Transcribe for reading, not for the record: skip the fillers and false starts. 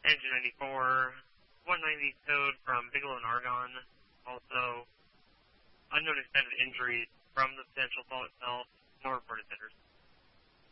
Engine 94, 190 code from Bigelow and Argonne. Also, unknown extended injuries from the potential fault itself. No reported hitters.